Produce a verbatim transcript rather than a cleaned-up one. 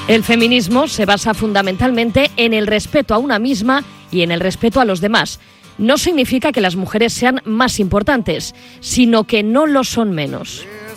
El feminismo se basa fundamentalmente en el respeto a una misma y en el respeto a los demás. No significa que las mujeres sean más importantes, sino que no lo son menos.